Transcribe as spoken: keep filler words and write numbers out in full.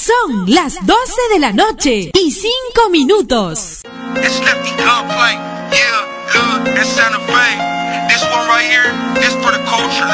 Son las doce de la noche y cinco minutos. It's Lefty Gunplay, yeah, Hood and Santa Fe. This one right here is for the culture.